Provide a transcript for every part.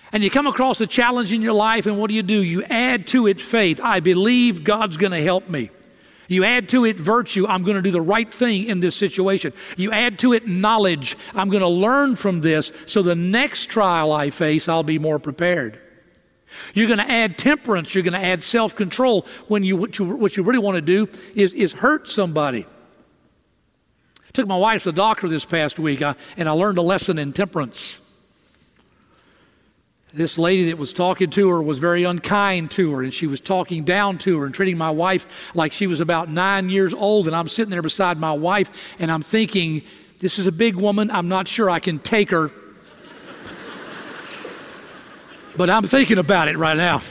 And you come across a challenge in your life, and what do? You add to it faith. I believe God's going to help me. You add to it virtue. I'm going to do the right thing in this situation. You add to it knowledge. I'm going to learn from this, so the next trial I face, I'll be more prepared. You're going to add temperance. You're going to add self-control when what you really want to do is hurt somebody. I took my wife to the doctor this past week, and I learned a lesson in temperance. This lady that was talking to her was very unkind to her, and she was talking down to her and treating my wife like she was about 9 years old. And I'm sitting there beside my wife, and I'm thinking, this is a big woman. I'm not sure I can take her. But I'm thinking about it right now.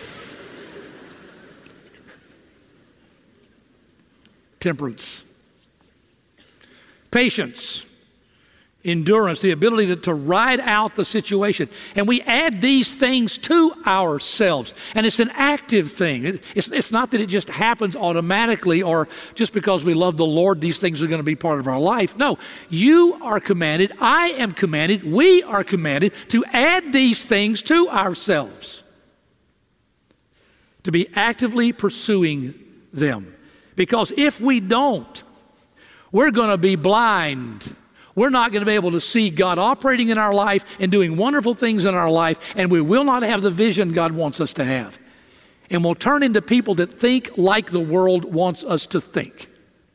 Temperance. Patience. Endurance, the ability to ride out the situation. And we add these things to ourselves. And it's an active thing. It's not that it just happens automatically, or just because we love the Lord, these things are going to be part of our life. No, you are commanded, I am commanded, we are commanded to add these things to ourselves. To be actively pursuing them. Because if we don't, we're going to be blind. We're not going to be able to see God operating in our life and doing wonderful things in our life, and we will not have the vision God wants us to have. And we'll turn into people that think like the world wants us to think.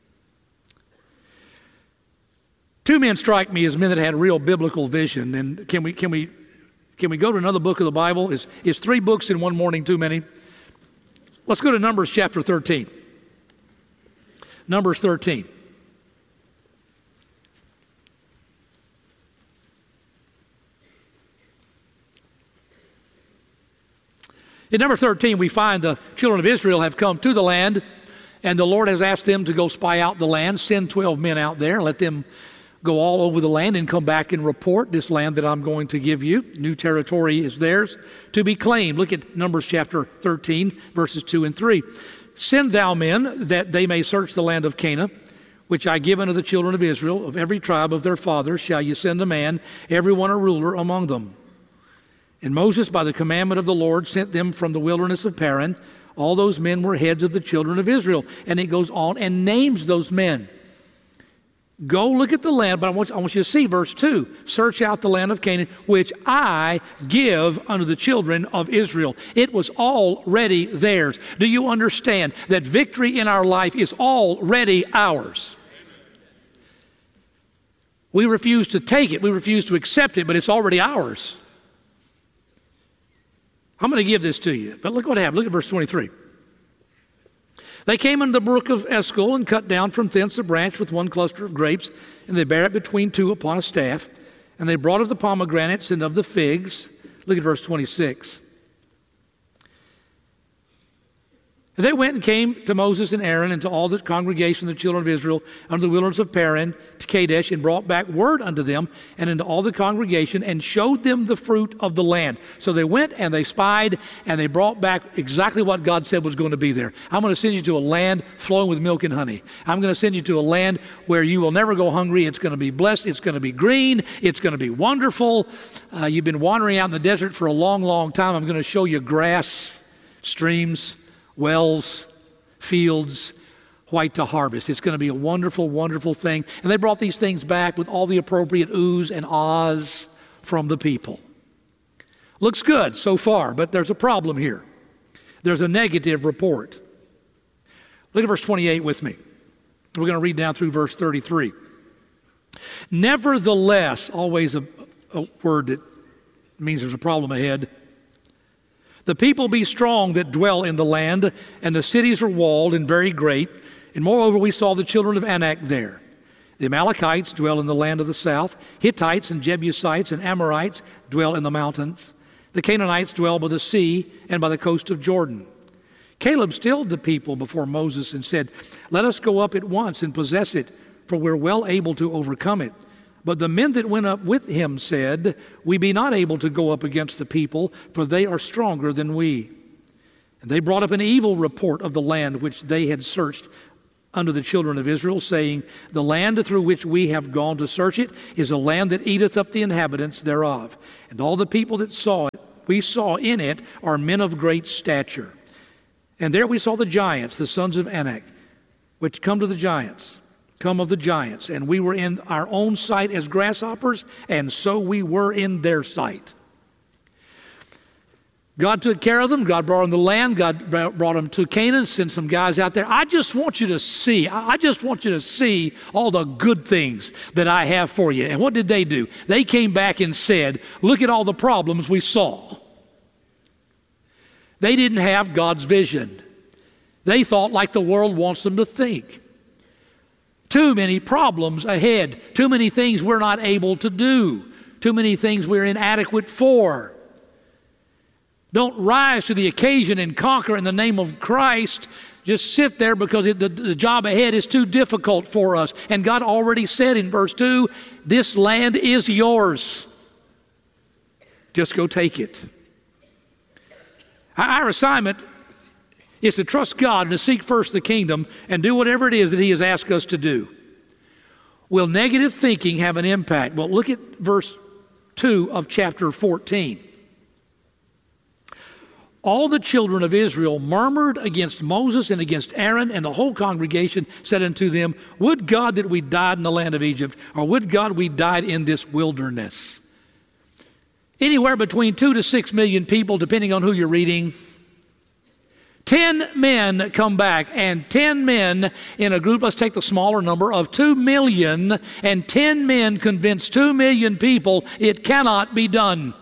Two men strike me as men that had real biblical vision. And can we go to another book of the Bible? Is 3 books in one morning too many? Let's go to Numbers chapter 13. Numbers 13. In number 13, we find the children of Israel have come to the land, and the Lord has asked them to go spy out the land, send 12 men out there, and let them go all over the land and come back and report this land that I'm going to give you. New territory is theirs to be claimed. Look at Numbers chapter 13, verses 2 and 3. Send thou men that they may search the land of Canaan, which I give unto the children of Israel. Of every tribe of their fathers shall you send a man, every one a ruler among them. And Moses, by the commandment of the Lord, sent them from the wilderness of Paran. All those men were heads of the children of Israel. And it goes on and names those men. Go look at the land, but I want you to see verse 2. Search out the land of Canaan, which I give unto the children of Israel. It was already theirs. Do you understand that victory in our life is already ours? We refuse to take it. We refuse to accept it, but it's already ours. I'm going to give this to you, but look what happened. Look at verse 23. They came unto the brook of Eshcol and cut down from thence a branch with one cluster of grapes, and they bare it between two upon a staff. And they brought of the pomegranates and of the figs. Look at verse 26. And they went and came to Moses and Aaron and to all the congregation of the children of Israel unto the wilderness of Paran to Kadesh, and brought back word unto them and unto all the congregation, and showed them the fruit of the land. So they went and they spied, and they brought back exactly what God said was going to be there. I'm going to send you to a land flowing with milk and honey. I'm going to send you to a land where you will never go hungry. It's going to be blessed. It's going to be green. It's going to be wonderful. You've been wandering out in the desert for a long, long time. I'm going to show you grass, streams, wells, fields, white to harvest. It's going to be a wonderful, wonderful thing. And they brought these things back with all the appropriate oohs and ahs from the people. Looks good so far, but there's a problem here. There's a negative report. Look at verse 28 with me. We're going to read down through verse 33. Nevertheless, always a word that means there's a problem ahead. The people be strong that dwell in the land, and the cities are walled and very great. And moreover, we saw the children of Anak there. The Amalekites dwell in the land of the south. Hittites and Jebusites and Amorites dwell in the mountains. The Canaanites dwell by the sea and by the coast of Jordan. Caleb stilled the people before Moses and said, let us go up at once and possess it, for we're well able to overcome it. But the men that went up with him said, we be not able to go up against the people, for they are stronger than we. And they brought up an evil report of the land which they had searched unto the children of Israel, saying, the land through which we have gone to search it is a land that eateth up the inhabitants thereof. And all the people that saw it we saw in it are men of great stature. And there we saw the giants, the sons of Anak, which come of the giants. And we were in our own sight as grasshoppers, and so we were in their sight. God took care of them. God brought them the land. God brought them to Canaan, sent some guys out there. I just want you to see all the good things that I have for you. And what did they do? They came back and said, look at all the problems we saw. They didn't have God's vision. They thought like the world wants them to think. Too many problems ahead. Too many things we're not able to do. Too many things we're inadequate for. Don't rise to the occasion and conquer in the name of Christ. Just sit there because the job ahead is too difficult for us. And God already said in verse 2, this land is yours. Just go take it. Our assignment is to trust God and to seek first the kingdom and do whatever it is that He has asked us to do. Will negative thinking have an impact? Well, look at verse 2 of chapter 14. All the children of Israel murmured against Moses and against Aaron, and the whole congregation said unto them, would God that we died in the land of Egypt, or would God we died in this wilderness? Anywhere between 2 to 6 million people, depending on who you're reading. 10 men come back, and 10 men in a group, let's take the smaller number, of 2 million, and 10 men convince 2 million people it cannot be done.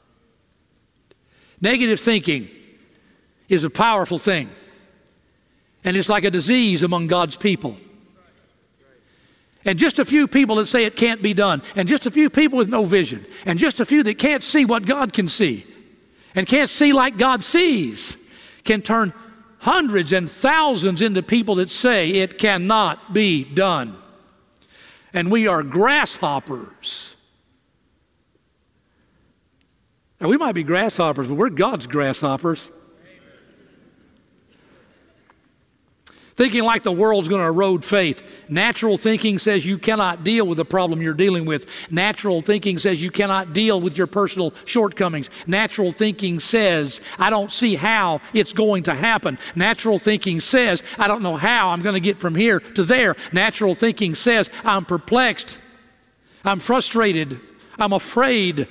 Negative thinking is a powerful thing, and it's like a disease among God's people. And just a few people that say it can't be done, and just a few people with no vision, and just a few that can't see what God can see, and can't see like God sees, can turn hundreds and thousands into people that say it cannot be done. And we are grasshoppers. Now, we might be grasshoppers, but we're God's grasshoppers. Thinking like the world's going to erode faith. Natural thinking says you cannot deal with the problem you're dealing with. Natural thinking says you cannot deal with your personal shortcomings. Natural thinking says, I don't see how it's going to happen. Natural thinking says, I don't know how I'm going to get from here to there. Natural thinking says, I'm perplexed. I'm frustrated. I'm afraid.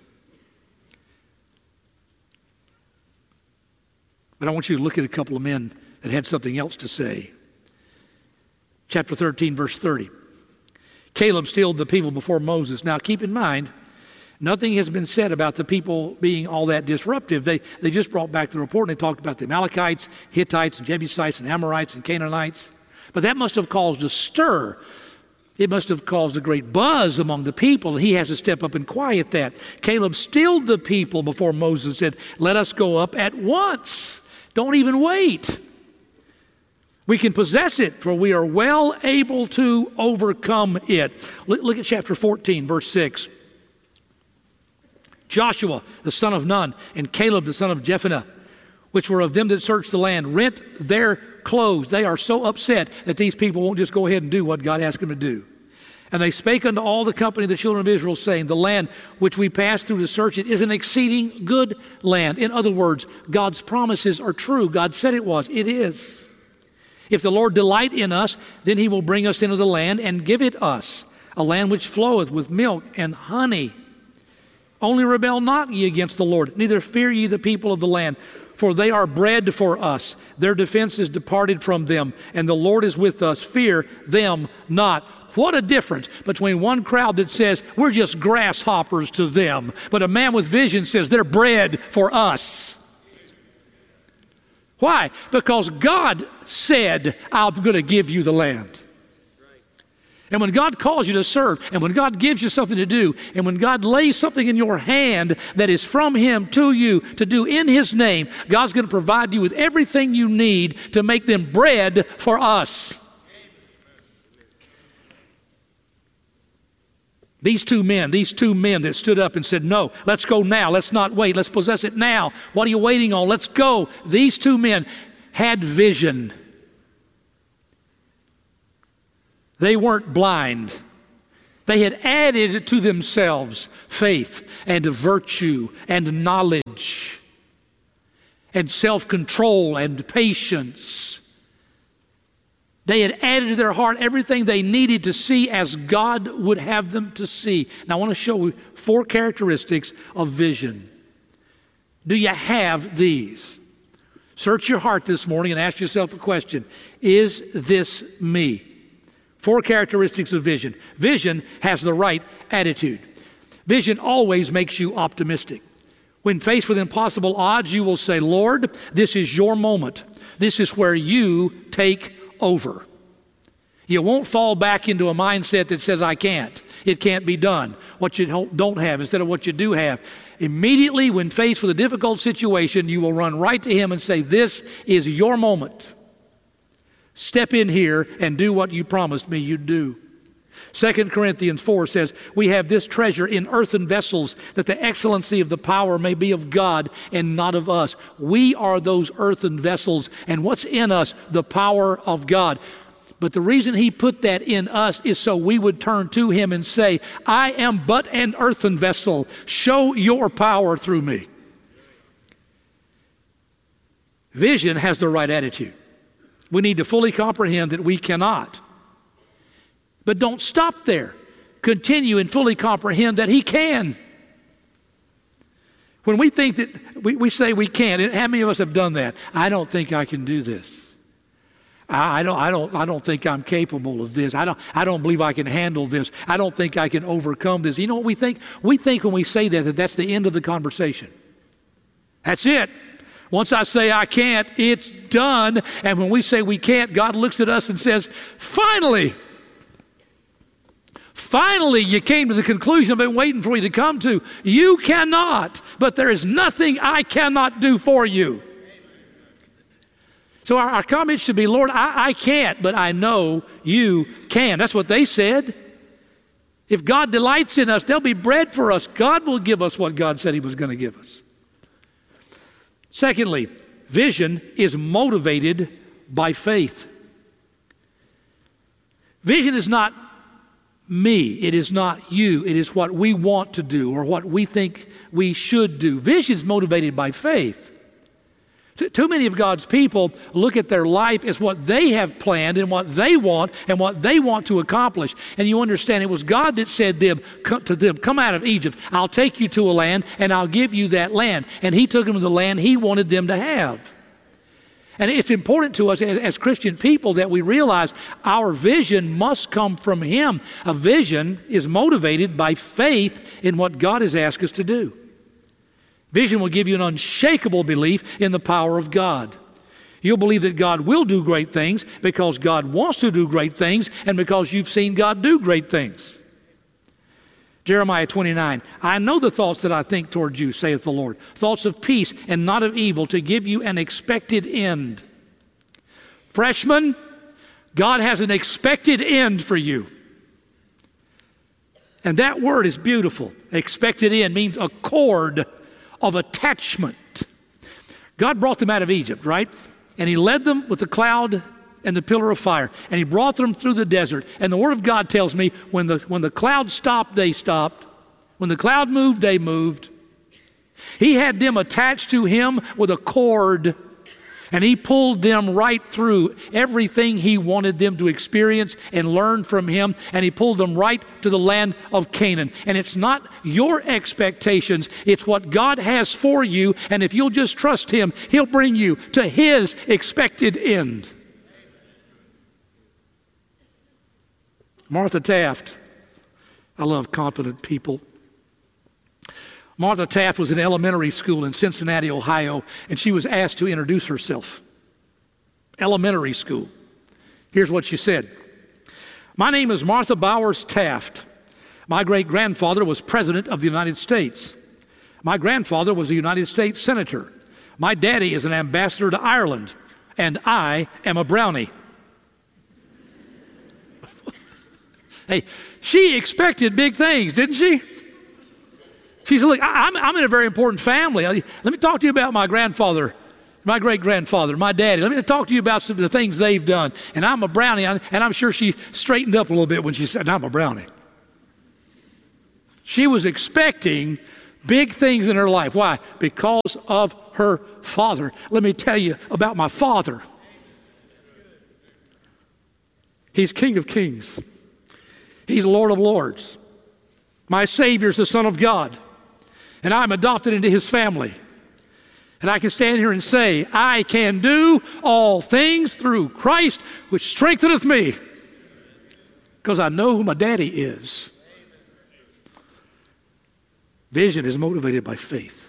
But I want you to look at a couple of men that had something else to say. Chapter 13, verse 30. Caleb stilled the people before Moses. Now keep in mind, nothing has been said about the people being all that disruptive. They just brought back the report and they talked about the Amalekites, Hittites, and Jebusites, and Amorites, and Canaanites. But that must have caused a stir. It must have caused a great buzz among the people. He has to step up and quiet that. Caleb stilled the people before Moses said, let us go up at once. Don't even wait. We can possess it, for we are well able to overcome it. Look at chapter 14, verse 6. Joshua, the son of Nun, and Caleb, the son of Jephunneh, which were of them that searched the land, rent their clothes. They are so upset that these people won't just go ahead and do what God asked them to do. And they spake unto all the company of the children of Israel, saying, the land which we passed through to search it is an exceeding good land. In other words, God's promises are true. God said it was. It is. If the Lord delight in us, then He will bring us into the land and give it us, a land which floweth with milk and honey. Only rebel not ye against the Lord, neither fear ye the people of the land, for they are bread for us. Their defense is departed from them, and the Lord is with us. Fear them not. What a difference between one crowd that says we're just grasshoppers to them, but a man with vision says they're bread for us. Why? Because God said, I'm going to give you the land. And when God calls you to serve, and when God gives you something to do, and when God lays something in your hand that is from Him to you to do in His name, God's going to provide you with everything you need to make them bread for us. These two men that stood up and said, no, let's go now. Let's not wait. Let's possess it now. What are you waiting on? Let's go. These two men had vision. They weren't blind. They had added to themselves faith and virtue and knowledge and self-control and patience. They had added to their heart everything they needed to see as God would have them to see. Now I want to show you 4 characteristics of vision. Do you have these? Search your heart this morning and ask yourself a question. Is this me? 4 characteristics of vision. Vision has the right attitude. Vision always makes you optimistic. When faced with impossible odds, you will say, Lord, this is your moment. This is where you take over. You won't fall back into a mindset that says, I can't. It can't be done. What you don't have instead of what you do have. Immediately when faced with a difficult situation, you will run right to him and say, this is your moment. Step in here and do what you promised me you'd do. 2 Corinthians 4 says, we have this treasure in earthen vessels, that the excellency of the power may be of God and not of us. We are those earthen vessels, and what's in us? The power of God. But the reason he put that in us is so we would turn to him and say, I am but an earthen vessel. Show your power through me. Vision has the right attitude. We need to fully comprehend that we cannot. But don't stop there. Continue and fully comprehend that he can. When we think that we say we can't, and how many of us have done that? I don't think I can do this. I don't think I'm capable of this. I don't believe I can handle this. I don't think I can overcome this. You know what we think? We think when we say that that's the end of the conversation. That's it. Once I say I can't, it's done. And when we say we can't, God looks at us and says, finally, you came to the conclusion I've been waiting for you to come to. You cannot, but there is nothing I cannot do for you. So our comment should be, Lord, I can't, but I know you can. That's what they said. If God delights in us, there'll be bread for us. God will give us what God said he was going to give us. Secondly, vision is motivated by faith. Vision is not me. It is not you. It is what we want to do or what we think we should do. Vision is motivated by faith. Too many of God's people look at their life as what they have planned and what they want to accomplish. And you understand it was God that said to them, come out of Egypt. I'll take you to a land and I'll give you that land. And he took them to the land he wanted them to have. And it's important to us as Christian people that we realize our vision must come from him. A vision is motivated by faith in what God has asked us to do. Vision will give you an unshakable belief in the power of God. You'll believe that God will do great things because God wants to do great things and because you've seen God do great things. Jeremiah 29, I know the thoughts that I think toward you, saith the Lord, thoughts of peace and not of evil, to give you an expected end. Freshman, God has an expected end for you. And that word is beautiful. Expected end means a cord of attachment. God brought them out of Egypt, right? And he led them with the cloud and the pillar of fire. And he brought them through the desert. And the word of God tells me when the cloud stopped, they stopped. When the cloud moved, they moved. He had them attached to him with a cord. And he pulled them right through everything he wanted them to experience and learn from him. And he pulled them right to the land of Canaan. And it's not your expectations, it's what God has for you. And if you'll just trust him, he'll bring you to his expected end. Martha Taft. I love confident people. Martha Taft was in elementary school in Cincinnati, Ohio, and she was asked to introduce herself. Elementary school. Here's what she said. My name is Martha Bowers Taft. My great-grandfather was President of the United States. My grandfather was a United States Senator. My daddy is an ambassador to Ireland, and I am a brownie. Hey, she expected big things, didn't she? She said, look, I'm in a very important family. Let me talk to you about my grandfather, my great-grandfather, my daddy. Let me talk to you about some of the things they've done. And I'm a brownie. And I'm sure she straightened up a little bit when she said, I'm a brownie. She was expecting big things in her life. Why? Because of her father. Let me tell you about my father. He's King of Kings. He's Lord of Lords. My Savior is the Son of God. And I'm adopted into His family. And I can stand here and say, I can do all things through Christ, which strengtheneth me. Because I know who my daddy is. Vision is motivated by faith.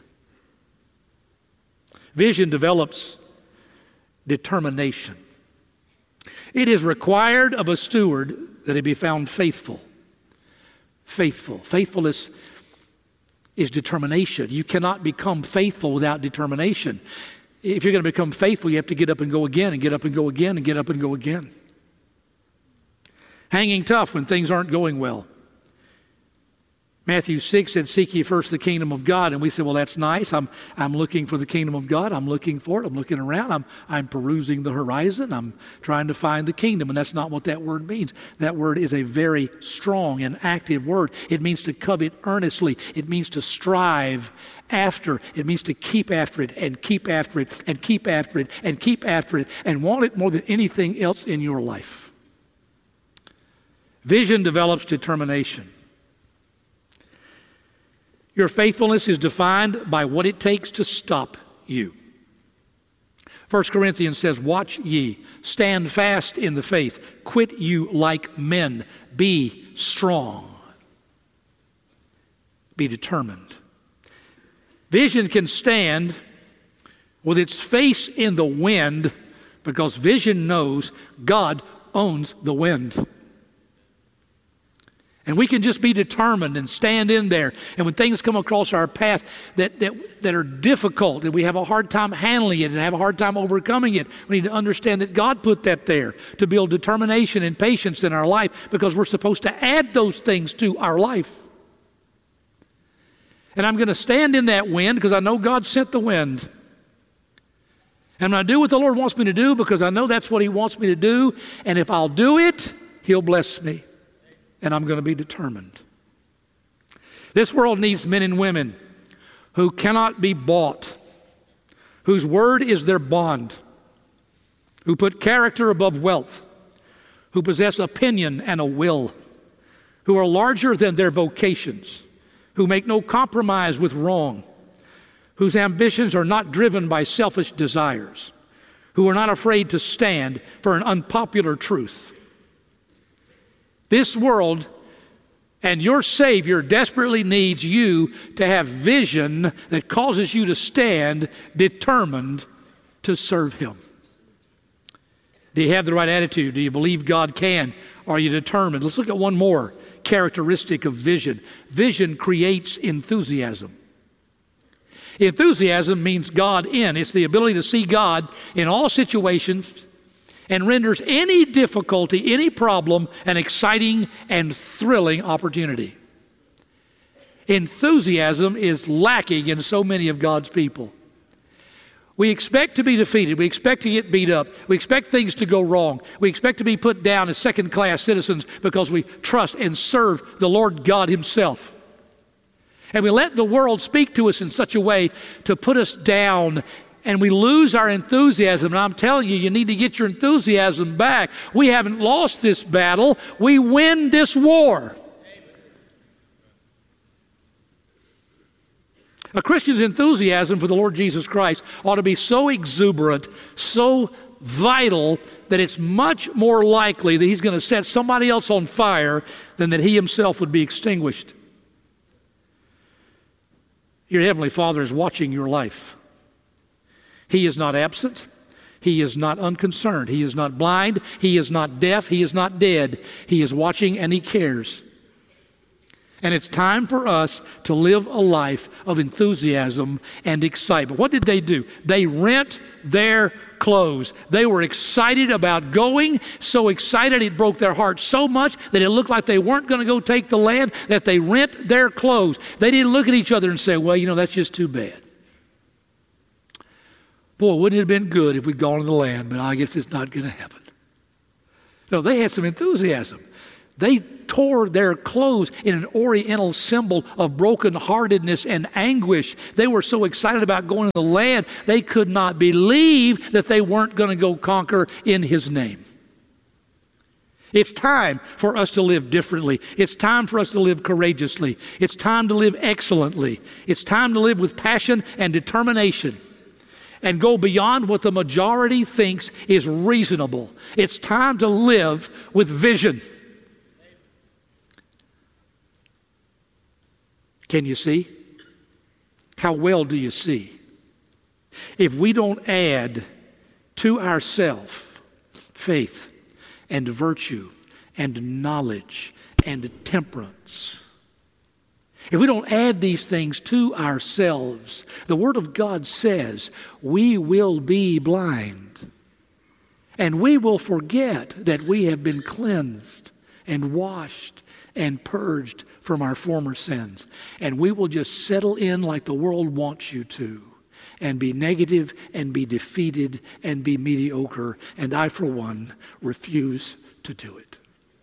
Vision develops determination. It is required of a steward that he be found faithful. Faithful. Faithfulness is determination. You cannot become faithful without determination. If you're going to become faithful, you have to get up and go again, and get up and go again, and get up and go again. Hanging tough when things aren't going well. Matthew 6 said, seek ye first the kingdom of God. And we said, well, that's nice. I'm looking for the kingdom of God. I'm looking for it. I'm looking around. I'm perusing the horizon. I'm trying to find the kingdom. And that's not what that word means. That word is a very strong and active word. It means to covet earnestly. It means to strive after. It means to keep after it and keep after it and keep after it and keep after it and want it more than anything else in your life. Vision develops determination. Your faithfulness is defined by what it takes to stop you. 1 Corinthians says, watch ye, stand fast in the faith, quit you like men, be strong, be determined. Vision can stand with its face in the wind because vision knows God owns the wind. And we can just be determined and stand in there. And when things come across our path that are difficult and we have a hard time handling it and have a hard time overcoming it, we need to understand that God put that there to build determination and patience in our life because we're supposed to add those things to our life. And I'm going to stand in that wind because I know God sent the wind. And I'm going to do what the Lord wants me to do because I know that's what He wants me to do. And if I'll do it, He'll bless me. And I'm going to be determined. This world needs men and women who cannot be bought, whose word is their bond, who put character above wealth, who possess opinion and a will, who are larger than their vocations, who make no compromise with wrong, whose ambitions are not driven by selfish desires, who are not afraid to stand for an unpopular truth. This world and your Savior desperately needs you to have vision that causes you to stand determined to serve Him. Do you have the right attitude? Do you believe God can? Are you determined? Let's look at one more characteristic of vision. Vision creates enthusiasm. Enthusiasm means God in. It's the ability to see God in all situations and renders any difficulty, any problem, an exciting and thrilling opportunity. Enthusiasm is lacking in so many of God's people. We expect to be defeated. We expect to get beat up. We expect things to go wrong. We expect to be put down as second-class citizens because we trust and serve the Lord God Himself. And we let the world speak to us in such a way to put us down, and we lose our enthusiasm. And I'm telling you, you need to get your enthusiasm back. We haven't lost this battle. We win this war. A Christian's enthusiasm for the Lord Jesus Christ ought to be so exuberant, so vital, that it's much more likely that he's going to set somebody else on fire than that he himself would be extinguished. Your Heavenly Father is watching your life. He is not absent. He is not unconcerned. He is not blind. He is not deaf. He is not dead. He is watching and He cares. And it's time for us to live a life of enthusiasm and excitement. What did they do? They rent their clothes. They were excited about going, so excited it broke their heart so much that it looked like they weren't going to go take the land, that they rent their clothes. They didn't look at each other and say, well, that's just too bad. Boy, wouldn't it have been good if we'd gone to the land, but I guess it's not going to happen. No, they had some enthusiasm. They tore their clothes in an oriental symbol of brokenheartedness and anguish. They were so excited about going to the land, they could not believe that they weren't going to go conquer in His name. It's time for us to live differently. It's time for us to live courageously. It's time to live excellently. It's time to live with passion and determination and go beyond what the majority thinks is reasonable. It's time to live with vision. Can you see? How well do you see? If we don't add to ourselves faith and virtue and knowledge and temperance, if we don't add these things to ourselves, the Word of God says we will be blind and we will forget that we have been cleansed and washed and purged from our former sins. And we will just settle in like the world wants you to and be negative and be defeated and be mediocre. And I, for one, refuse to do it.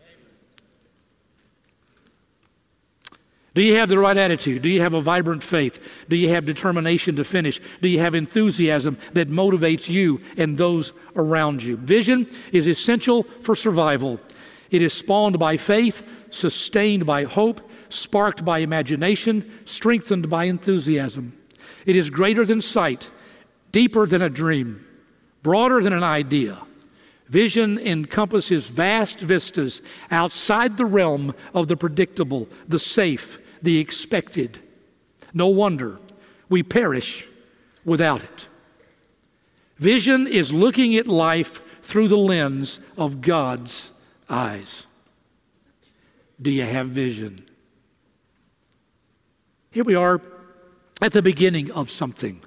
Do you have the right attitude? Do you have a vibrant faith? Do you have determination to finish? Do you have enthusiasm that motivates you and those around you? Vision is essential for survival. It is spawned by faith, sustained by hope, sparked by imagination, strengthened by enthusiasm. It is greater than sight, deeper than a dream, broader than an idea. Vision encompasses vast vistas outside the realm of the predictable, the safe, the expected. No wonder we perish without it. Vision is looking at life through the lens of God's eyes. Do you have vision? Here we are at the beginning of something.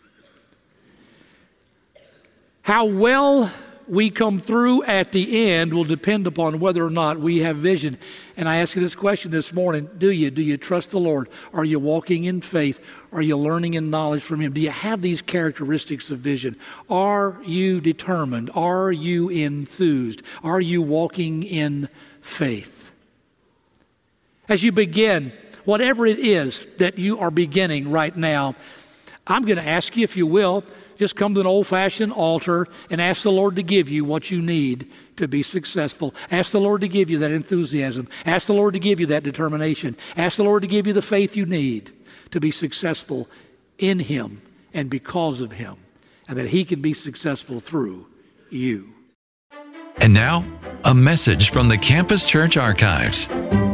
How well we come through at the end will depend upon whether or not we have vision. And I ask you this question this morning: do you trust the Lord? Are you walking in faith? Are you learning in knowledge from Him? Do you have these characteristics of vision? Are you determined? Are you enthused? Are you walking in faith? As you begin, whatever it is that you are beginning right now, I'm going to ask you, if you will, just come to an old-fashioned altar and ask the Lord to give you what you need to be successful. Ask the Lord to give you that enthusiasm. Ask the Lord to give you that determination. Ask the Lord to give you the faith you need to be successful in Him and because of Him, and that He can be successful through you. And now, a message from the Campus Church Archives.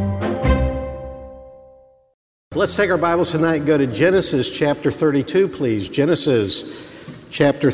Let's take our Bibles tonight and go to Genesis chapter 32, please. Genesis chapter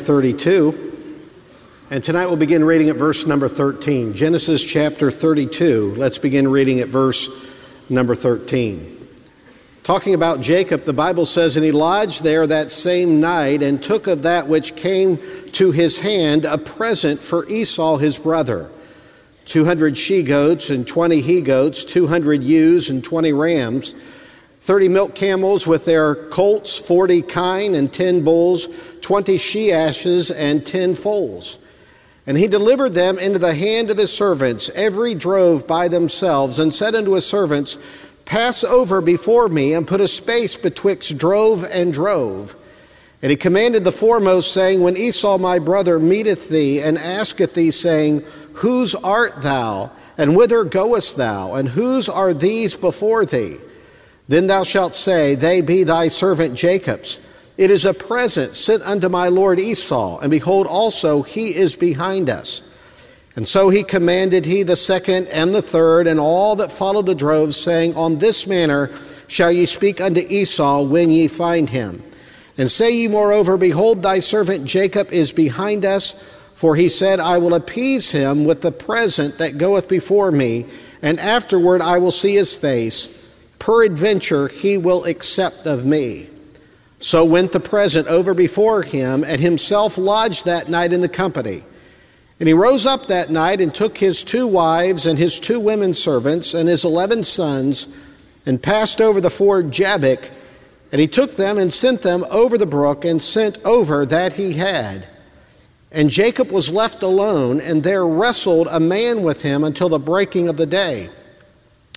32. And tonight we'll begin reading at verse number 13. Genesis chapter 32. Let's begin reading at verse number 13. Talking about Jacob, the Bible says, "And he lodged there that same night, and took of that which came to his hand a present for Esau his brother, 200 she-goats and 20 he-goats, 200 ewes and 20 rams, 30 milk camels with their colts, 40 kine and 10 bulls, 20 she-asses and 10 foals. And he delivered them into the hand of his servants, every drove by themselves, and said unto his servants, Pass over before me, and put a space betwixt drove and drove. And he commanded the foremost, saying, When Esau my brother meeteth thee, and asketh thee, saying, Whose art thou, and whither goest thou, and whose are these before thee? Then thou shalt say, They be thy servant Jacob's. It is a present sent unto my lord Esau, and behold, also he is behind us. And so he commanded he the second and the third, and all that followed the droves, saying, On this manner shall ye speak unto Esau when ye find him. And say ye moreover, Behold, thy servant Jacob is behind us, for he said, I will appease him with the present that goeth before me, and afterward I will see his face. Peradventure he will accept of me. So went the present over before him, and himself lodged that night in the company. And he rose up that night, and took his 2 wives, and his 2 women servants, and his 11 sons, and passed over the ford Jabbok. And he took them, and sent them over the brook, and sent over that he had. And Jacob was left alone, and there wrestled a man with him until the breaking of the day.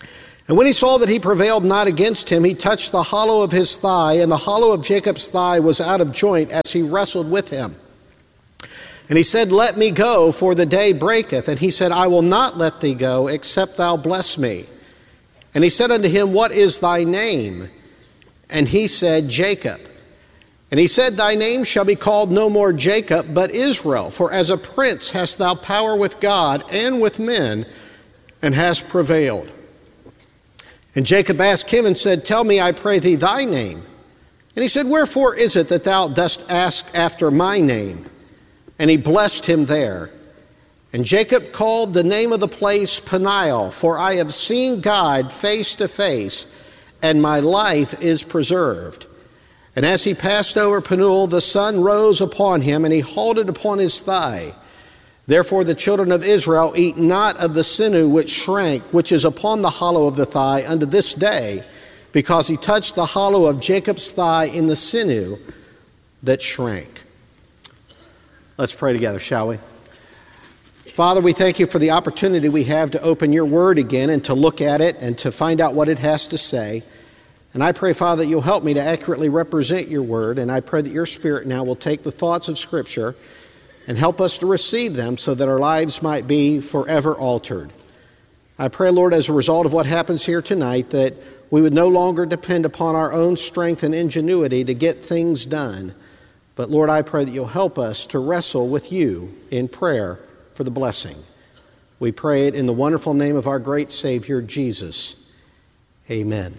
And when he saw that he prevailed not against him, he touched the hollow of his thigh, and the hollow of Jacob's thigh was out of joint as he wrestled with him. And he said, Let me go, for the day breaketh. And he said, I will not let thee go, except thou bless me. And he said unto him, What is thy name? And he said, Jacob. And he said, Thy name shall be called no more Jacob, but Israel, for as a prince hast thou power with God and with men, and hast prevailed. And Jacob asked him and said, Tell me, I pray thee, thy name. And he said, Wherefore is it that thou dost ask after my name? And he blessed him there. And Jacob called the name of the place Peniel, for I have seen God face to face, and my life is preserved. And as he passed over Penuel, the sun rose upon him, and he halted upon his thigh. Therefore the children of Israel eat not of the sinew which shrank, which is upon the hollow of the thigh unto this day, because he touched the hollow of Jacob's thigh in the sinew that shrank. Let's pray together, shall we? Father, we thank you for the opportunity we have to open your word again and to look at it and to find out what it has to say. And I pray, Father, that you'll help me to accurately represent your word, and I pray that your Spirit now will take the thoughts of Scripture and help us to receive them so that our lives might be forever altered. I pray, Lord, as a result of what happens here tonight, that we would no longer depend upon our own strength and ingenuity to get things done. But, Lord, I pray that you'll help us to wrestle with you in prayer for the blessing. We pray it in the wonderful name of our great Savior, Jesus. Amen.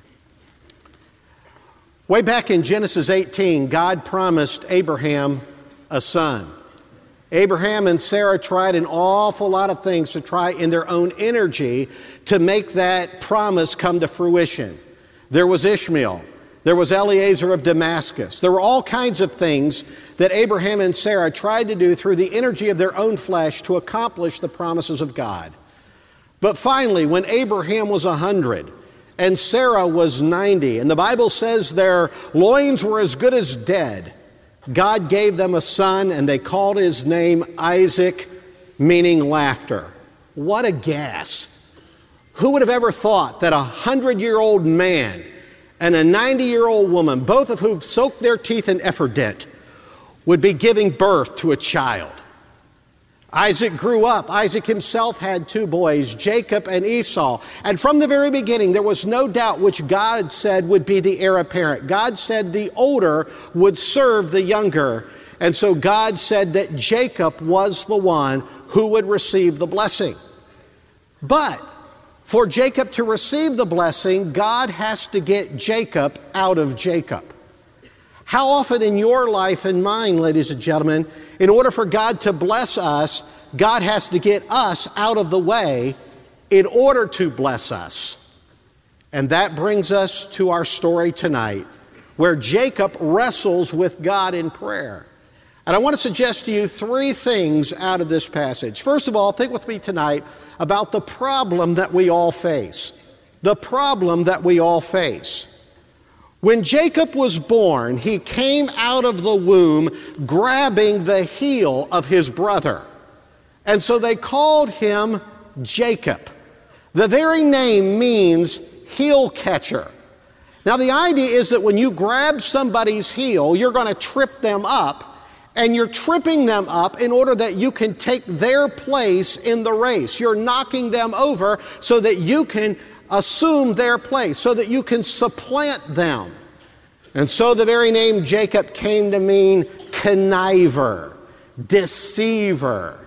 Way back in Genesis 18, God promised Abraham a son. Abraham and Sarah tried an awful lot of things to try in their own energy to make that promise come to fruition. There was Ishmael. There was Eliezer of Damascus. There were all kinds of things that Abraham and Sarah tried to do through the energy of their own flesh to accomplish the promises of God. But finally, when Abraham was 100 and Sarah was 90, and the Bible says their loins were as good as dead, God gave them a son, and they called his name Isaac, meaning laughter. What a gas. Who would have ever thought that a 100-year-old man and a 90-year-old woman, both of whom soaked their teeth in Effordent, would be giving birth to a child? Isaac grew up. Isaac himself had two boys, Jacob and Esau. And from the very beginning, there was no doubt which God said would be the heir apparent. God said the older would serve the younger. And so God said that Jacob was the one who would receive the blessing. But for Jacob to receive the blessing, God has to get Jacob out of Jacob. How often in your life and mine, ladies and gentlemen, in order for God to bless us, God has to get us out of the way in order to bless us. And that brings us to our story tonight, where Jacob wrestles with God in prayer. And I want to suggest to you three things out of this passage. First of all, think with me tonight about the problem that we all face. The problem that we all face. When Jacob was born, he came out of the womb grabbing the heel of his brother. And so they called him Jacob. The very name means heel catcher. Now the idea is that when you grab somebody's heel, you're going to trip them up, and you're tripping them up in order that you can take their place in the race. You're knocking them over so that you can assume their place, so that you can supplant them. And so the very name Jacob came to mean conniver, deceiver,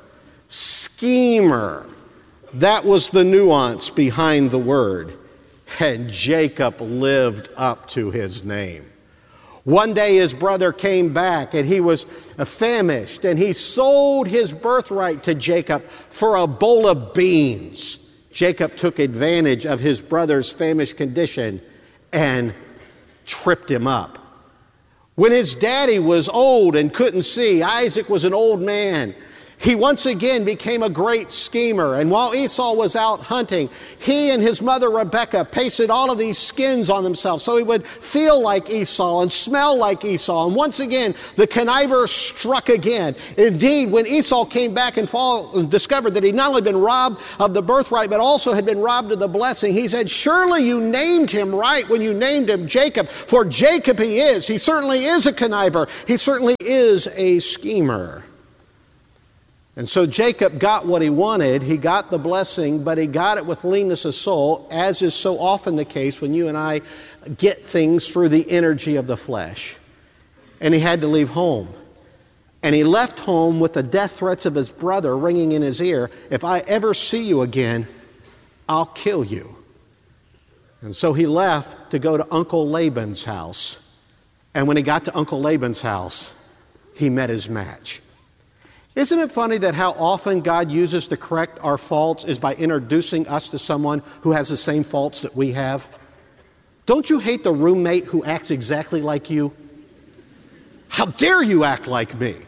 schemer. That was the nuance behind the word. And Jacob lived up to his name. One day his brother came back and he was famished, and he sold his birthright to Jacob for a bowl of beans. Jacob took advantage of his brother's famished condition and tripped him up. When his daddy was old and couldn't see, Isaac was an old man. He once again became a great schemer. And while Esau was out hunting, he and his mother Rebekah pasted all of these skins on themselves so he would feel like Esau and smell like Esau. And once again, the conniver struck again. Indeed, when Esau came back and discovered that he'd not only been robbed of the birthright, but also had been robbed of the blessing, he said, "Surely you named him right when you named him Jacob, for Jacob he is. He certainly is a conniver. He certainly is a schemer." And so Jacob got what he wanted. He got the blessing, but he got it with leanness of soul, as is so often the case when you and I get things through the energy of the flesh. And he had to leave home. And he left home with the death threats of his brother ringing in his ear. "If I ever see you again, I'll kill you." And so he left to go to Uncle Laban's house. And when he got to Uncle Laban's house, he met his match. Isn't it funny that how often God uses to correct our faults is by introducing us to someone who has the same faults that we have? Don't you hate the roommate who acts exactly like you? How dare you act like me?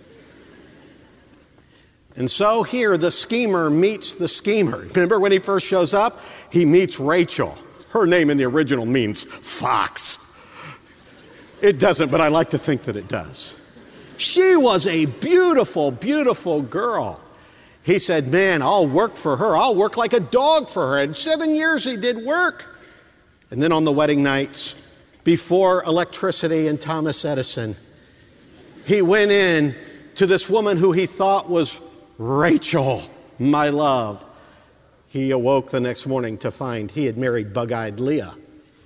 And so here the schemer meets the schemer. Remember when he first shows up? He meets Rachel. Her name in the original means fox. It doesn't, but I like to think that it does. She was a beautiful, beautiful girl. He said, "Man, I'll work for her. I'll work like a dog for her." And 7 years he did work. And then on the wedding nights, before electricity and Thomas Edison, he went in to this woman who he thought was Rachel, my love. He awoke the next morning to find he had married bug-eyed Leah.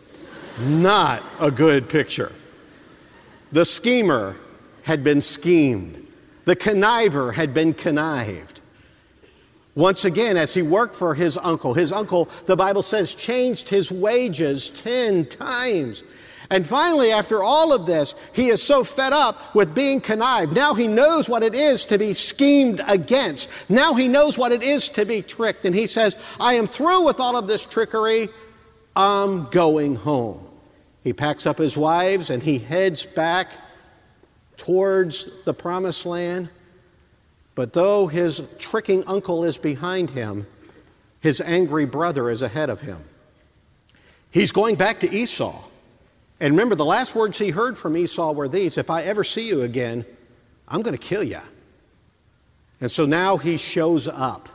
Not a good picture. The schemer had been schemed. The conniver had been connived. Once again, as he worked for his uncle, the Bible says, changed his wages 10 times. And finally, after all of this, he is so fed up with being connived. Now he knows what it is to be schemed against. Now he knows what it is to be tricked. And he says, "I am through with all of this trickery. I'm going home." He packs up his wives and he heads back towards the promised land. But though his tricking uncle is behind him, his angry brother is ahead of him. He's going back to Esau. And remember, the last words he heard from Esau were these: "If I ever see you again, I'm going to kill you." And so now he shows up.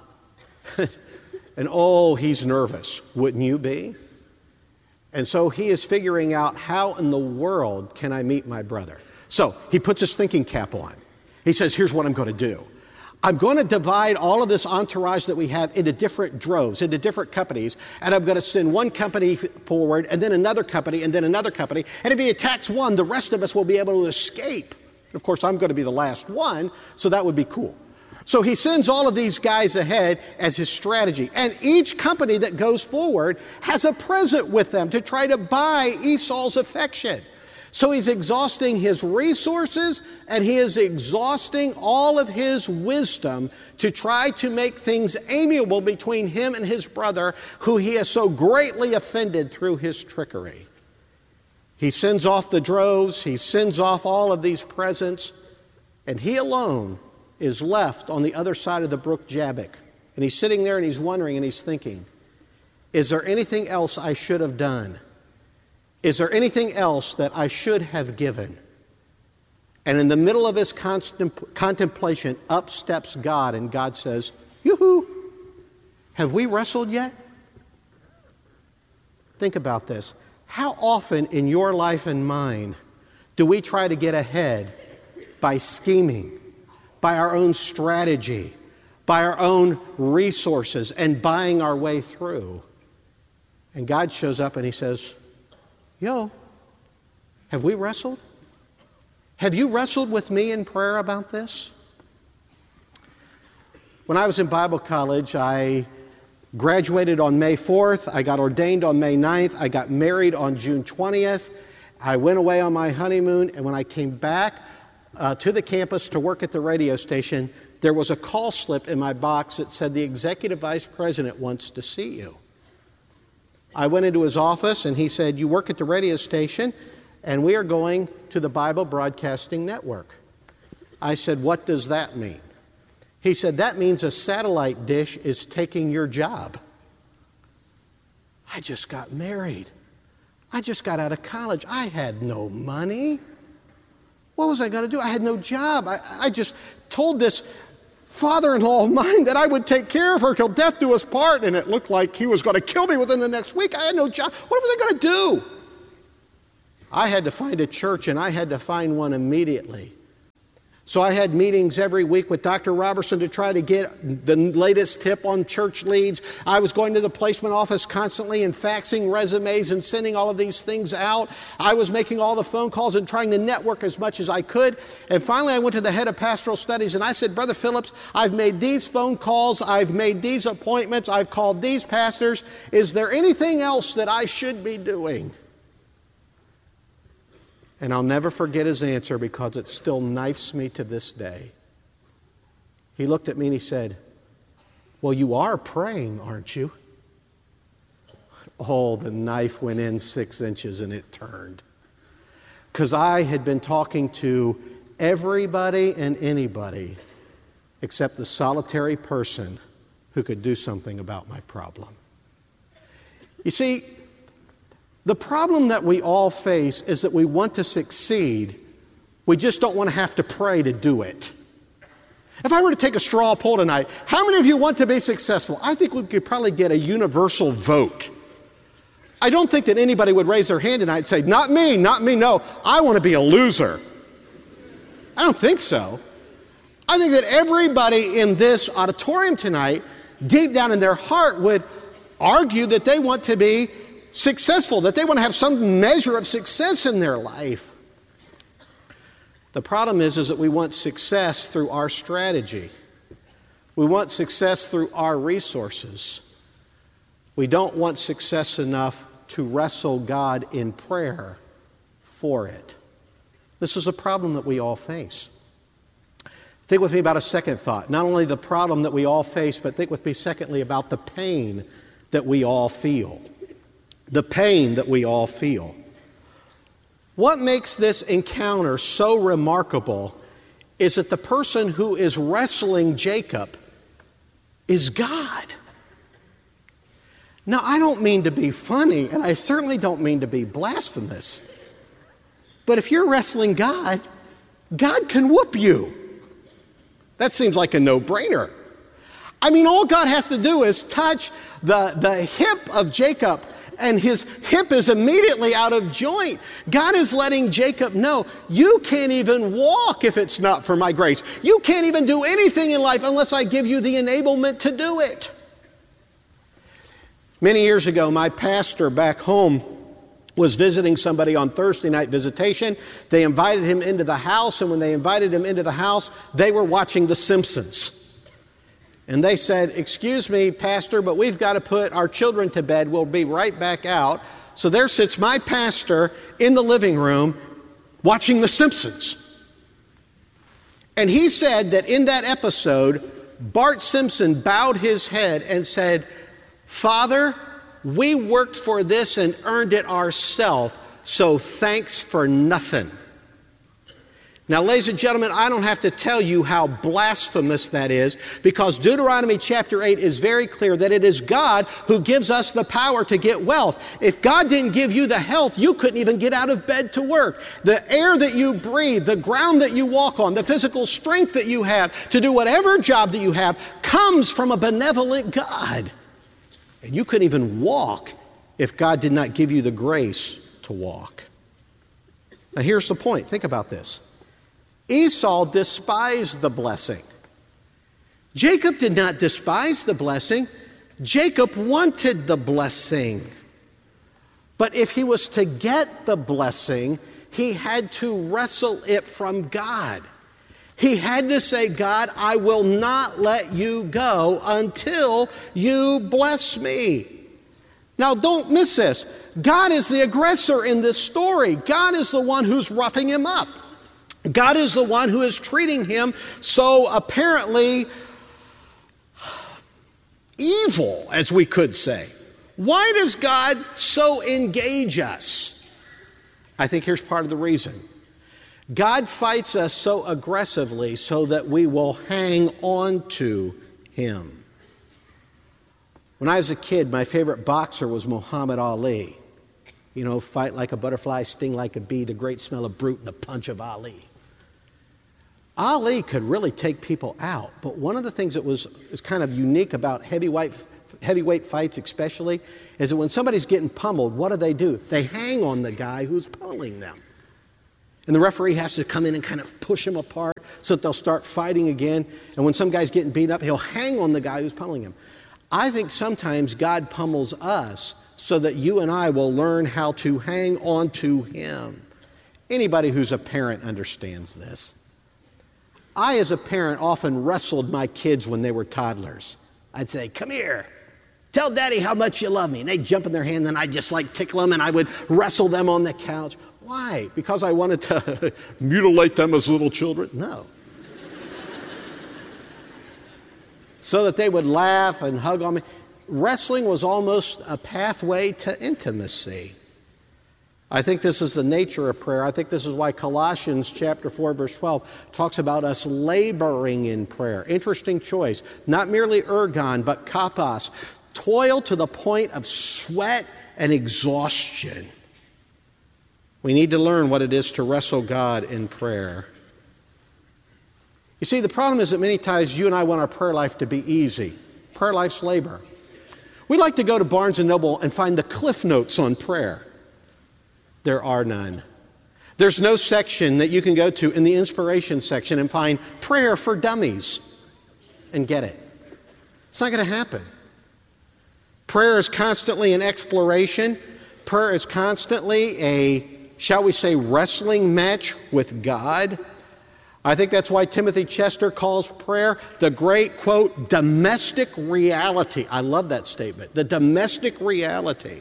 And oh, he's nervous. Wouldn't you be? And so he is figuring out, how in the world can I meet my brother? So he puts his thinking cap on. He says, "Here's what I'm going to do. I'm going to divide all of this entourage that we have into different droves, into different companies, and I'm going to send one company forward, and then another company, and then another company. And if he attacks one, the rest of us will be able to escape." Of course, I'm going to be the last one, so that would be cool. So he sends all of these guys ahead as his strategy. And each company that goes forward has a present with them to try to buy Esau's affection. So he's exhausting his resources and he is exhausting all of his wisdom to try to make things amiable between him and his brother, who he has so greatly offended through his trickery. He sends off the droves, he sends off all of these presents, and he alone is left on the other side of the brook Jabbok. And he's sitting there and he's wondering and he's thinking, is there anything else I should have done? Is there anything else that I should have given? And in the middle of his contemplation, up steps God, and God says, "Yoo-hoo, have we wrestled yet?" Think about this. How often in your life and mine do we try to get ahead by scheming, by our own strategy, by our own resources, and buying our way through? And God shows up and he says, "Yo, have we wrestled? Have you wrestled with me in prayer about this?" When I was in Bible college, I graduated on May 4th. I got ordained on May 9th. I got married on June 20th. I went away on my honeymoon, and when I came back to the campus to work at the radio station, there was a call slip in my box that said, "The executive vice president wants to see you." I went into his office and he said, "You work at the radio station and we are going to the Bible Broadcasting Network." I said, "What does that mean?" He said, that means a satellite dish is taking your job. I just got married. I just got out of college. I had no money. What was I going to do? I had no job. I just told this father-in-law of mine that I would take care of her till death do us part, and it looked like he was going to kill me within the next week. I had no job. What was I going to do? I had to find a church, and I had to find one immediately. So I had meetings every week with Dr. Robertson to try to get the latest tip on church leads. I was going to the placement office constantly and faxing resumes and sending all of these things out. I was making all the phone calls and trying to network as much as I could. And finally I went to the head of pastoral studies and I said, Brother Phillips, I've made these phone calls, I've made these appointments, I've called these pastors. Is there anything else that I should be doing? And I'll never forget his answer because it still knifes me to this day. He looked at me and he said, well, you are praying, aren't you? Oh, the knife went in 6 inches and it turned. Because I had been talking to everybody and anybody except the solitary person who could do something about my problem. You see, the problem that we all face is that we want to succeed. We just don't want to have to pray to do it. If I were to take a straw poll tonight, how many of you want to be successful? I think we could probably get a universal vote. I don't think that anybody would raise their hand tonight and say, not me, no, I want to be a loser. I don't think so. I think that everybody in this auditorium tonight, deep down in their heart, would argue that they want to be successful, that they want to have some measure of success in their life. The problem is that we want success through our strategy. We want success through our resources. We don't want success enough to wrestle God in prayer for it. This is a problem that we all face. Think with me about a second thought. Not only the problem that we all face, but think with me secondly about the pain that we all feel. The pain that we all feel. What makes this encounter so remarkable is that the person who is wrestling Jacob is God. Now, I don't mean to be funny, and I certainly don't mean to be blasphemous, but if you're wrestling God, God can whoop you. That seems like a no-brainer. I mean, all God has to do is touch the hip of Jacob, and his hip is immediately out of joint. God is letting Jacob know, you can't even walk if it's not for my grace. You can't even do anything in life unless I give you the enablement to do it. Many years ago, my pastor back home was visiting somebody on Thursday night visitation. They invited him into the house, and when they invited him into the house, they were watching The Simpsons. And they said, excuse me, Pastor, but we've got to put our children to bed. We'll be right back out. So there sits my pastor in the living room watching The Simpsons. And he said that in that episode, Bart Simpson bowed his head and said, Father, we worked for this and earned it ourselves, so thanks for nothing. Now, ladies and gentlemen, I don't have to tell you how blasphemous that is, because Deuteronomy chapter 8 is very clear that it is God who gives us the power to get wealth. If God didn't give you the health, you couldn't even get out of bed to work. The air that you breathe, the ground that you walk on, the physical strength that you have to do whatever job that you have comes from a benevolent God. And you couldn't even walk if God did not give you the grace to walk. Now, here's the point. Think about this. Esau despised the blessing. Jacob did not despise the blessing. Jacob wanted the blessing. But if he was to get the blessing, he had to wrestle it from God. He had to say, God, I will not let you go until you bless me. Now, don't miss this. God is the aggressor in this story. God is the one who's roughing him up. God is the one who is treating him so apparently evil, as we could say. Why does God so engage us? I think here's part of the reason. God fights us so aggressively so that we will hang on to him. When I was a kid, my favorite boxer was Muhammad Ali. You know, fight like a butterfly, sting like a bee, the great smell of brute and the punch of Ali. Ali could really take people out, but one of the things that is kind of unique about heavyweight fights especially, is that when somebody's getting pummeled, what do? They hang on the guy who's pummeling them. And the referee has to come in and kind of push them apart so that they'll start fighting again. And when some guy's getting beat up, he'll hang on the guy who's pummeling him. I think sometimes God pummels us so that you and I will learn how to hang on to him. Anybody who's a parent understands this. I, as a parent, often wrestled my kids when they were toddlers. I'd say, come here, tell Daddy how much you love me. And they'd jump in their hand, and I'd just tickle them, and I would wrestle them on the couch. Why? Because I wanted to mutilate them as little children? No. So that they would laugh and hug on me. Wrestling was almost a pathway to intimacy. I think this is the nature of prayer. I think this is why Colossians chapter 4, verse 12 talks about us laboring in prayer. Interesting choice. Not merely ergon, but kapos. Toil to the point of sweat and exhaustion. We need to learn what it is to wrestle God in prayer. You see, the problem is that many times you and I want our prayer life to be easy. Prayer life's labor. We like to go to Barnes & Noble and find the Cliff Notes on prayer. There are none. There's no section that you can go to in the inspiration section and find prayer for dummies and get it. It's not going to happen. Prayer is constantly an exploration. Prayer is constantly a, shall we say, wrestling match with God. I think that's why Timothy Chester calls prayer the great, quote, domestic reality. I love that statement. The domestic reality.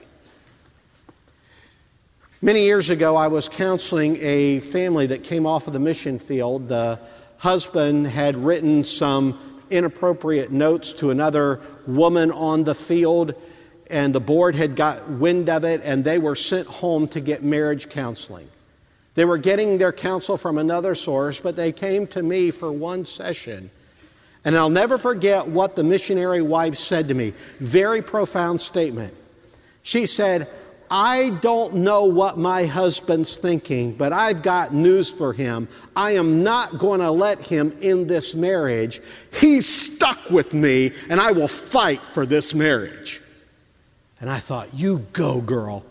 Many years ago, I was counseling a family that came off of the mission field. The husband had written some inappropriate notes to another woman on the field, and the board had got wind of it, and they were sent home to get marriage counseling. They were getting their counsel from another source, but they came to me for one session. And I'll never forget what the missionary wife said to me. Very profound statement. She said, I don't know what my husband's thinking, but I've got news for him. I am not going to let him in this marriage. He's stuck with me, and I will fight for this marriage. And I thought, you go, girl.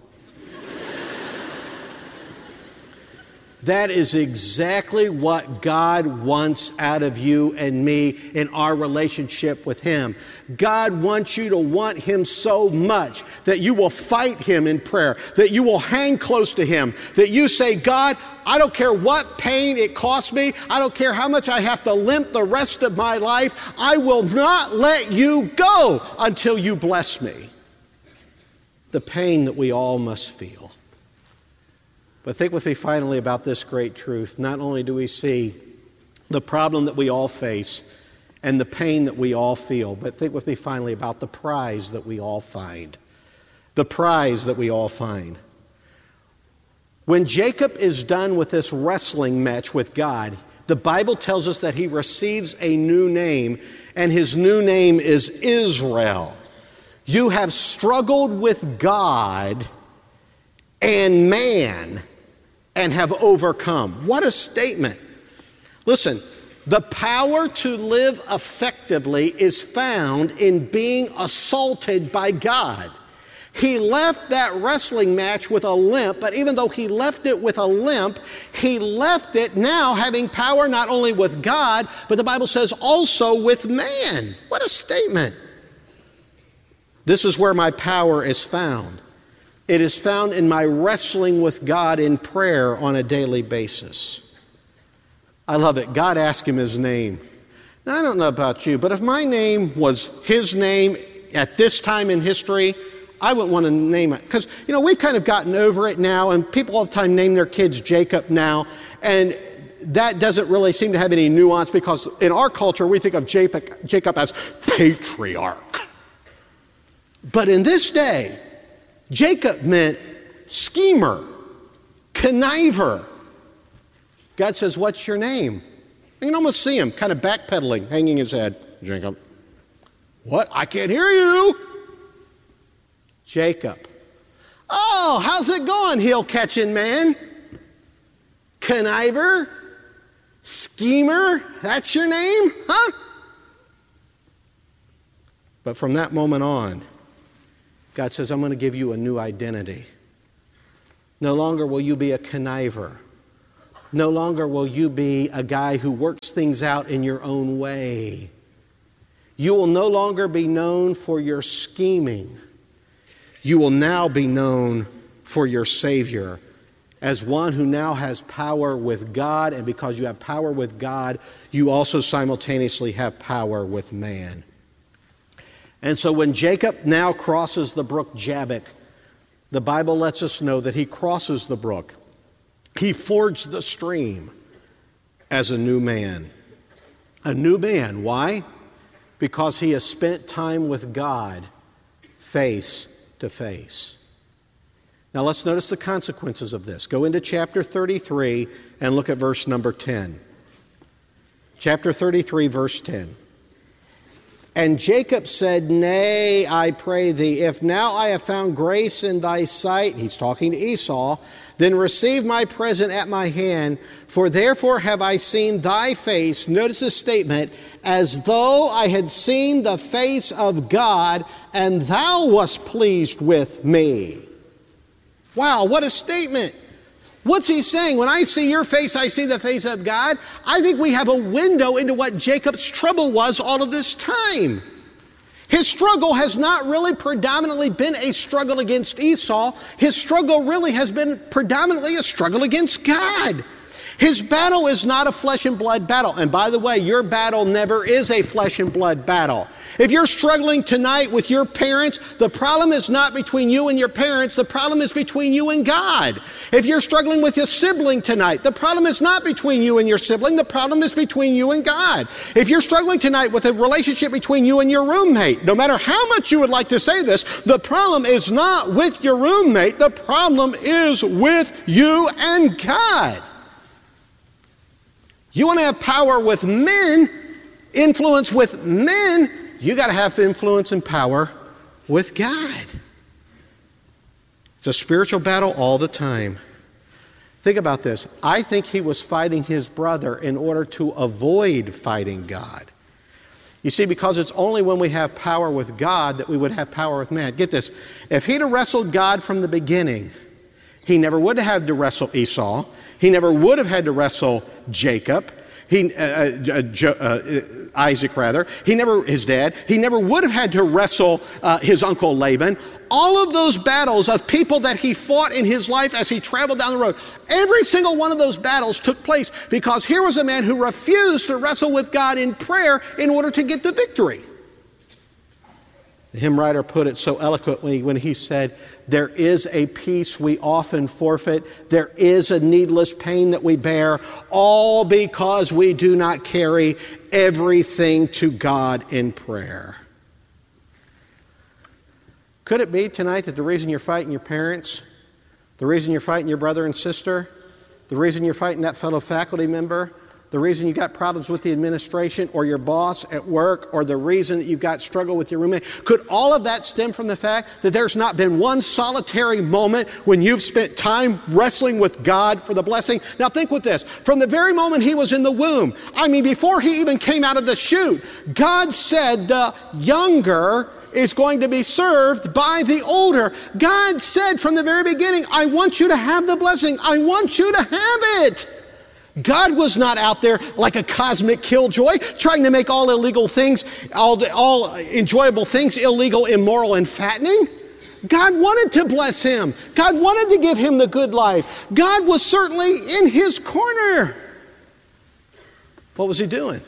That is exactly what God wants out of you and me in our relationship with him. God wants you to want him so much that you will fight him in prayer, that you will hang close to him, that you say, God, I don't care what pain it costs me. I don't care how much I have to limp the rest of my life. I will not let you go until you bless me. The pain that we all must feel. But think with me finally about this great truth. Not only do we see the problem that we all face and the pain that we all feel, but think with me finally about the prize that we all find. The prize that we all find. When Jacob is done with this wrestling match with God, the Bible tells us that he receives a new name, and his new name is Israel. You have struggled with God and man and have overcome. What a statement. Listen, the power to live effectively is found in being assaulted by God. He left that wrestling match with a limp, but even though he left it with a limp, he left it now having power not only with God, but the Bible says also with man. What a statement. This is where my power is found. It is found in my wrestling with God in prayer on a daily basis. I love it. God asked him his name. Now, I don't know about you, but if my name was his name at this time in history, I wouldn't want to name it. Because, we've kind of gotten over it now, and people all the time name their kids Jacob now, and that doesn't really seem to have any nuance because in our culture, we think of Jacob as patriarch. But in this day, Jacob meant schemer, conniver. God says, what's your name? You can almost see him kind of backpedaling, hanging his head. Jacob. What? I can't hear you. Jacob. Oh, how's it going, heel-catching man? Conniver? Schemer? That's your name? Huh? But from that moment on, God says, I'm going to give you a new identity. No longer will you be a conniver. No longer will you be a guy who works things out in your own way. You will no longer be known for your scheming. You will now be known for your Savior as one who now has power with God, and because you have power with God, you also simultaneously have power with man. And so when Jacob now crosses the brook Jabbok, the Bible lets us know that he crosses the brook. He forged the stream as a new man. A new man. Why? Because he has spent time with God face to face. Now let's notice the consequences of this. Go into chapter 33 and look at verse number 10. Chapter 33, verse 10. And Jacob said, Nay, I pray thee, if now I have found grace in thy sight, he's talking to Esau, then receive my present at my hand, for therefore have I seen thy face, notice this statement, as though I had seen the face of God, and thou wast pleased with me. Wow, what a statement. What's he saying? When I see your face, I see the face of God. I think we have a window into what Jacob's trouble was all of this time. His struggle has not really predominantly been a struggle against Esau. His struggle really has been predominantly a struggle against God. His battle is not a flesh and blood battle. And by the way, your battle never is a flesh and blood battle. If you're struggling tonight with your parents, the problem is not between you and your parents. The problem is between you and God. If you're struggling with your sibling tonight, the problem is not between you and your sibling. The problem is between you and God. If you're struggling tonight with a relationship between you and your roommate, no matter how much you would like to say this, the problem is not with your roommate. The problem is with you and God. You want to have power with men, influence with men, you got to have influence and power with God. It's a spiritual battle all the time. Think about this. I think he was fighting his brother in order to avoid fighting God. You see, because it's only when we have power with God that we would have power with man. Get this. If he'd have wrestled God from the beginning, he never would have had to wrestle Esau. He never would have had to wrestle Jacob. Isaac rather. His dad. He never would have had to wrestle his uncle Laban. All of those battles of people that he fought in his life as he traveled down the road, every single one of those battles took place because here was a man who refused to wrestle with God in prayer in order to get the victory. The hymn writer put it so eloquently when he said, there is a peace we often forfeit. There is a needless pain that we bear, all because we do not carry everything to God in prayer. Could it be tonight that the reason you're fighting your parents, the reason you're fighting your brother and sister, the reason you're fighting that fellow faculty member, the reason you got problems with the administration or your boss at work, or the reason that you've got struggle with your roommate, could all of that stem from the fact that there's not been one solitary moment when you've spent time wrestling with God for the blessing? Now think with this. From the very moment he was in the womb, before he even came out of the chute, God said the younger is going to be served by the older. God said from the very beginning, I want you to have the blessing. I want you to have it. God was not out there like a cosmic killjoy trying to make all illegal things, all enjoyable things illegal, immoral, and fattening. God wanted to bless him. God wanted to give him the good life. God was certainly in his corner. What was he doing?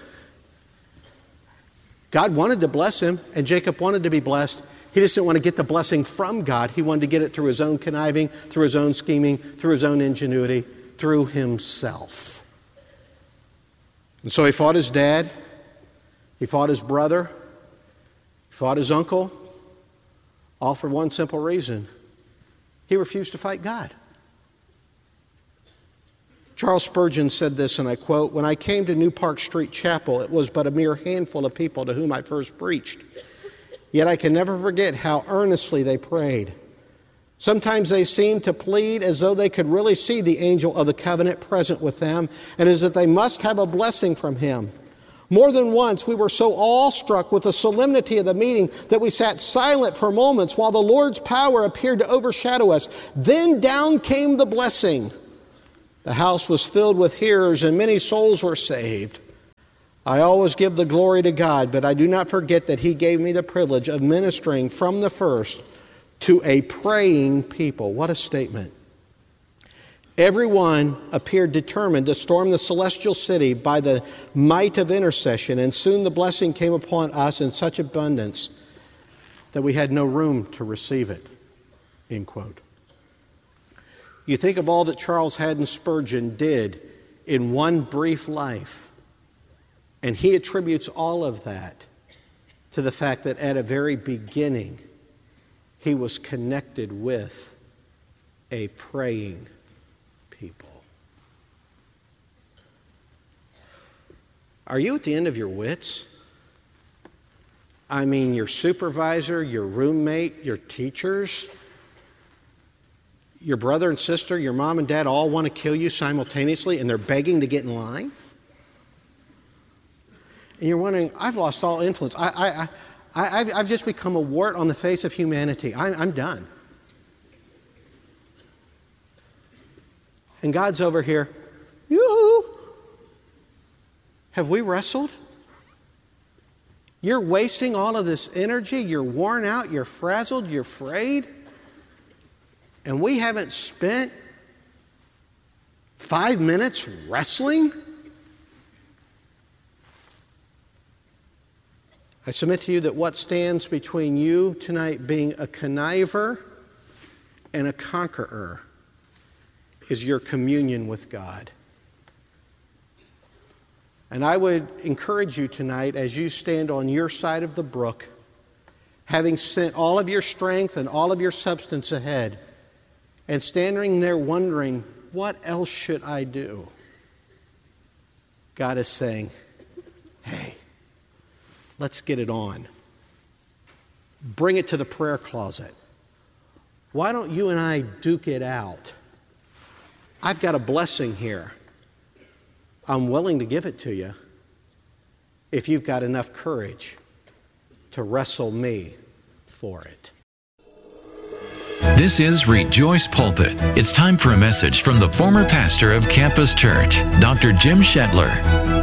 God wanted to bless him, and Jacob wanted to be blessed. He just didn't want to get the blessing from God. He wanted to get it through his own conniving, through his own scheming, through his own ingenuity, through himself. And so he fought his dad, he fought his brother, he fought his uncle, all for one simple reason. He refused to fight God. Charles Spurgeon said this, and I quote, "When I came to New Park Street Chapel, it was but a mere handful of people to whom I first preached. Yet I can never forget how earnestly they prayed. Sometimes they seemed to plead as though they could really see the angel of the covenant present with them, and as if they must have a blessing from him. More than once, we were so awestruck with the solemnity of the meeting that we sat silent for moments while the Lord's power appeared to overshadow us. Then down came the blessing. The house was filled with hearers, and many souls were saved. I always give the glory to God, but I do not forget that He gave me the privilege of ministering from the first to a praying people." What a statement. Everyone appeared determined to storm the celestial city by the might of intercession, and soon the blessing came upon us in such abundance that we had no room to receive it. End quote. You think of all that Charles Haddon Spurgeon did in one brief life, and he attributes all of that to the fact that at a very beginning, he was connected with a praying people. Are you at the end of your wits? I mean, your supervisor, your roommate, your teachers, your brother and sister, your mom and dad all want to kill you simultaneously, and they're begging to get in line? And you're wondering, I've lost all influence. I've just become a wart on the face of humanity. I'm done. And God's over here, yoo-hoo! Have we wrestled? You're wasting all of this energy. You're worn out. You're frazzled. You're frayed. And we haven't spent 5 minutes wrestling? I submit to you that what stands between you tonight being a conniver and a conqueror is your communion with God. And I would encourage you tonight, as you stand on your side of the brook, having sent all of your strength and all of your substance ahead, and standing there wondering, what else should I do? God is saying, hey, let's get it on. Bring it to the prayer closet. Why don't you and I duke it out? I've got a blessing here. I'm willing to give it to you if you've got enough courage to wrestle me for it. This is Rejoice Pulpit. It's time for a message from the former pastor of Campus Church, Dr. Jim Shetler.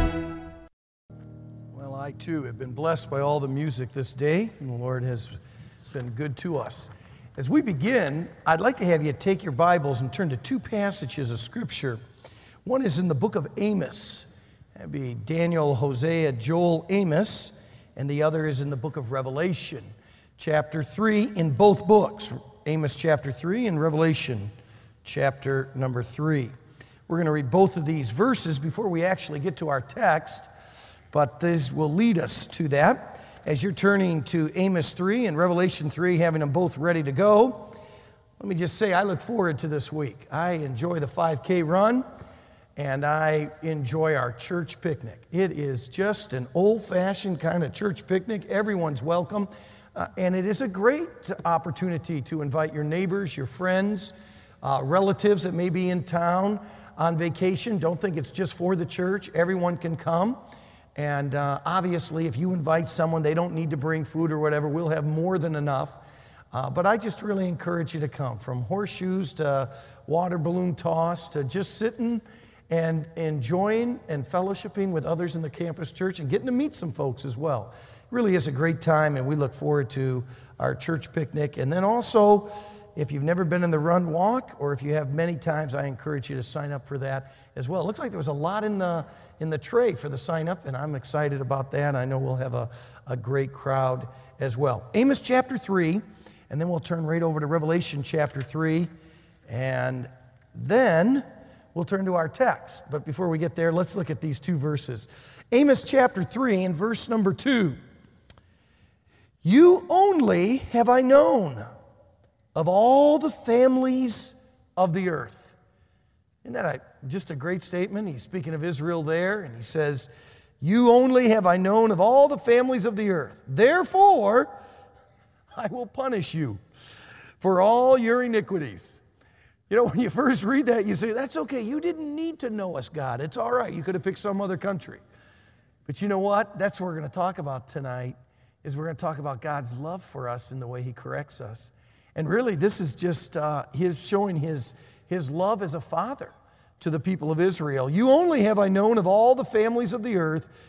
Well, I too have been blessed by all the music this day, and the Lord has been good to us. As we begin, I'd like to have you take your Bibles and turn to two passages of Scripture. One is in the book of Amos. That'd be Daniel, Hosea, Joel, Amos. And the other is in the book of Revelation, chapter 3, in both books. Amos chapter 3 and Revelation chapter number 3. We're going to read both of these verses before we actually get to our text, but this will lead us to that. As you're turning to Amos 3 and Revelation 3, having them both ready to go, let me just say I look forward to this week. I enjoy the 5K run, and I enjoy our church picnic. It is just an old-fashioned kind of church picnic. Everyone's welcome. And it is a great opportunity to invite your neighbors, your friends, relatives that may be in town on vacation. Don't think it's just for the church. Everyone can come. And obviously, if you invite someone, they don't need to bring food or whatever. We'll have more than enough. But I just really encourage you to come, from horseshoes to water balloon toss to just sitting and enjoying and fellowshipping with others in the campus church and getting to meet some folks as well. Really is a great time, and we look forward to our church picnic. And then also, if you've never been in the Run Walk, or if you have many times, I encourage you to sign up for that as well. It looks like there was a lot in the tray for the sign up, and I'm excited about that. I know we'll have a great crowd as well. Amos chapter 3, and then we'll turn right over to Revelation chapter 3, and then we'll turn to our text. But before we get there, let's look at these two verses. Amos chapter 3 and verse number 2. You only have I known of all the families of the earth. Isn't that just a great statement? He's speaking of Israel there, and he says, you only have I known of all the families of the earth. Therefore, I will punish you for all your iniquities. You know, when you first read that, you say, that's okay. You didn't need to know us, God. It's all right. You could have picked some other country. But you know what? That's what we're going to talk about tonight, is we're going to talk about God's love for us in the way he corrects us. And really, this is just showing his love as a father to the people of Israel. You only have I known of all the families of the earth.